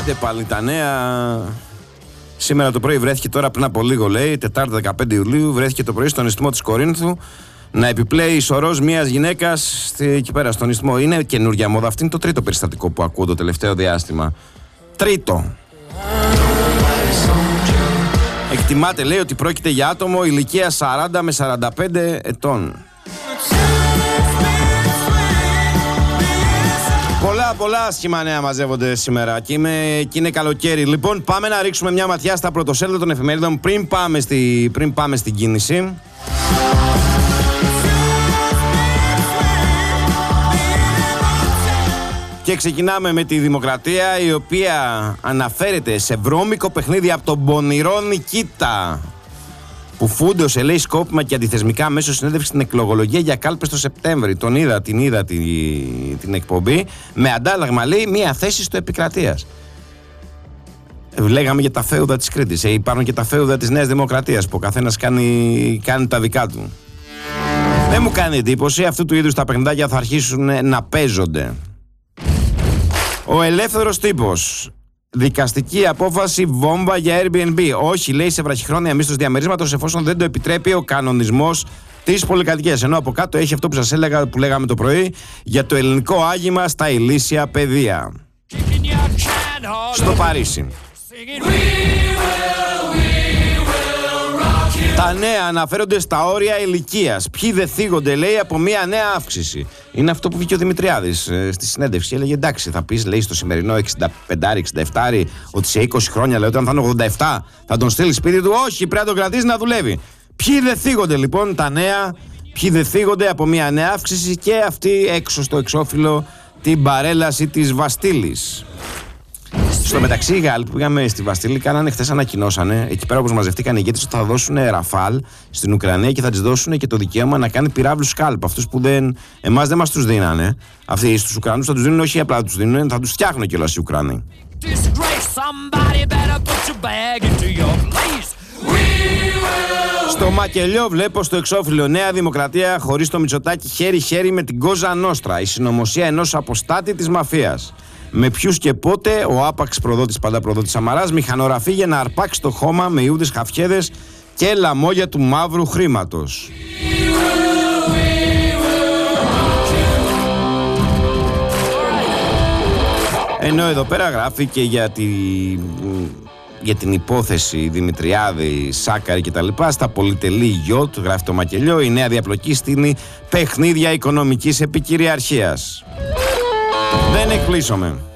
Άντε πάλι τα νέα. Σήμερα το πρωί βρέθηκε, τώρα πριν από λίγο λέει, Τετάρτη 15 Ιουλίου, βρέθηκε το πρωί στον ισθμό της Κορίνθου να επιπλέει σωρός μιας γυναίκας εκεί πέρα στον ισθμό. Είναι καινούργια μόδα. Αυτό είναι το τρίτο περιστατικό που ακούω το τελευταίο διάστημα. Τρίτο. Εκτιμάται, λέει, ότι πρόκειται για άτομο ηλικία 40 με 45 ετών. Πολλά άσχημα νέα μαζεύονται σήμερα και είναι καλοκαίρι. Λοιπόν, πάμε να ρίξουμε μια ματιά στα πρωτοσέλιδα των εφημερίδων πριν πάμε στην κίνηση. Και ξεκινάμε με τη Δημοκρατία, η οποία αναφέρεται σε βρώμικο παιχνίδι από τον πονηρό Νικήτα, που φούντωσε, λέει, σκόπιμα και αντιθεσμικά μέσω συνέντευξη στην εκλογολογία για κάλπες το Σεπτέμβρη. Την είδα την εκπομπή, με αντάλλαγμα, λέει, μία θέση στο Επικρατείας. Λέγαμε για τα φέουδα της Κρήτης. Υπάρχουν και τα φέουδα της Νέας Δημοκρατίας, που ο καθένας κάνει τα δικά του. Δεν μου κάνει εντύπωση, αυτού του είδους τα παιχνιδάκια θα αρχίσουν να παίζονται. Ο ελεύθερος τύπος. Δικαστική απόφαση βόμβα για Airbnb. Όχι, λέει, σε βραχυχρόνια μίσθωση διαμερίσματος, εφόσον δεν το επιτρέπει ο κανονισμός της πολυκατοικίας. Ενώ από κάτω έχει αυτό που σας έλεγα, που λέγαμε το πρωί, για το ελληνικό άγημα στα ηλίσια παιδεία. Στο Παρίσι. Τα νέα αναφέρονται στα όρια ηλικίας. Ποιοι δεν θίγονται, λέει, από μια νέα αύξηση. Είναι αυτό που βγήκε ο Δημητριάδης στη συνέντευξη. Έλεγε, εντάξει, θα πεις, λέει, στο σημερινό 65-67 ότι σε 20 χρόνια, λέει, όταν θα είναι 87 θα τον στείλει σπίτι του. Όχι, πρέπει να τον κρατήσει να δουλεύει. Ποιοι δεν θίγονται, λοιπόν, τα νέα, ποιοι δεν θίγονται από μια νέα αύξηση, και αυτή έξω στο εξώφυλλο την παρέλαση της Βαστίλης. Στο μεταξύ, οι Γάλλοι που πήγαμε στη Βαστίλη κάνανε χθες, ανακοινώσανε εκεί πέρα, όπως μαζευτήκαν οι ηγέτες, ότι θα δώσουν Ραφάλ στην Ουκρανία και θα της δώσουν και το δικαίωμα να κάνει πυράβλους σκάλπ. Αυτούς που εμάς δεν μας τους δίνανε. Αυτοί στους Ουκρανούς θα τους δίνουν, όχι απλά τους δίνουν, θα τους φτιάχνουν κιόλας οι Ουκρανοί. Στο μακελιό βλέπω στο εξώφυλλο, Νέα Δημοκρατία χωρίς το Μητσοτάκη χέρι-χέρι με την Κόζα Νόστρα. Η συνωμοσία ενός αποστάτη της μαφίας. Με ποιους και πότε ο άπαξ προδότης, πάντα προδότης Σαμαράς, μηχανογραφεί για να αρπάξει το χώμα με Ιούδες χαφιέδες και λαμόγια του μαύρου χρήματος. Ενώ εδώ πέρα γράφει και για την υπόθεση Δημητριάδη, Σάκαρη κτλ. Στα πολυτελή γιότ, γράφει το μακελιό, η νέα διαπλοκή στείνει παιχνίδια οικονομικής επικυριαρχίας. Δεν εκπλήσωμαι.